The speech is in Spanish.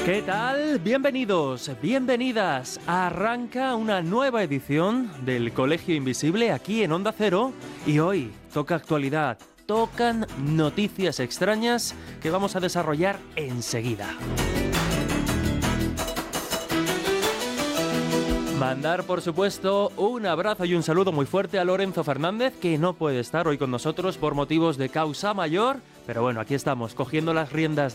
¿Qué tal? Bienvenidos, bienvenidas. Arranca una nueva edición del Colegio Invisible aquí en Onda Cero y hoy toca actualidad, tocan noticias extrañas que vamos a desarrollar enseguida. Mandar, por supuesto, un abrazo y un saludo muy fuerte a Lorenzo Fernández, que no puede estar hoy con nosotros por motivos de causa mayor, pero bueno, aquí estamos, cogiendo las riendas